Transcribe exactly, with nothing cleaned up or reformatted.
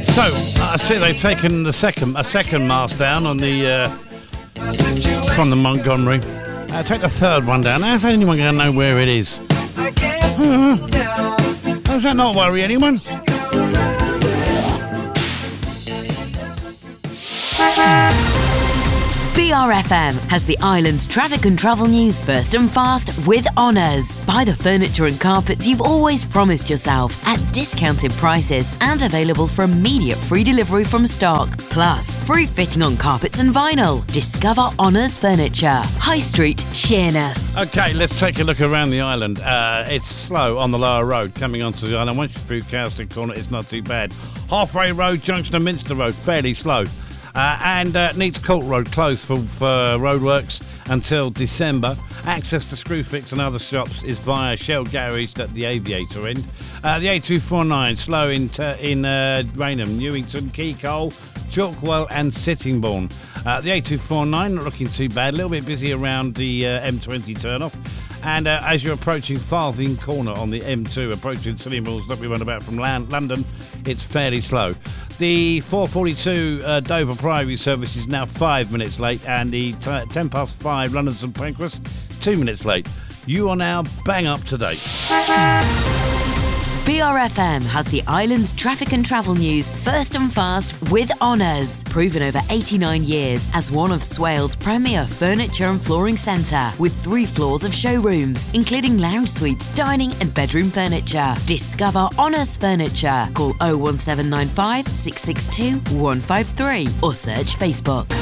So, I see they've taken the second a second mast down on the uh, from the Montgomery. Uh, take the third one down. How's anyone going to know where it is? Uh, does that not worry anyone? B R F M has the island's traffic and travel news first and fast with Honours. Buy the furniture and carpets you've always promised yourself at discounted prices and available for immediate free delivery from stock. Plus, free fitting on carpets and vinyl. Discover Honours Furniture. High Street, Sheerness. Okay, let's take a look around the island. Uh, it's slow on the lower road coming onto the island. Once you're through Cowstick Corner, it's not too bad. Halfway Road, Junction of Minster Road, fairly slow. Uh, and uh, Neats Court Road closed for, for roadworks until December. Access to Screwfix and other shops is via Shell Garage at the Aviator end. Uh, the A two forty-nine slow in t- in uh, Raynham, Newington, Keycole, Chalkwell and Sittingbourne. Uh, the A two forty-nine not looking too bad. A little bit busy around the uh, M twenty turnoff. And uh, as you're approaching Farthing Corner on the M two, approaching Silly Mills, that we run about from Land- London, it's fairly slow. The four forty-two uh, Dover Priory service is now five minutes late, and the t- ten past five London St Pancras, two minutes late. You are now bang up to date. B R F M has the island's traffic and travel news first and fast with Honours. Proven over eighty-nine years as one of Swale's premier furniture and flooring centre, with three floors of showrooms, including lounge suites, dining and bedroom furniture. Discover Honours Furniture. Call oh one seven nine five, six six two, one five three or search Facebook.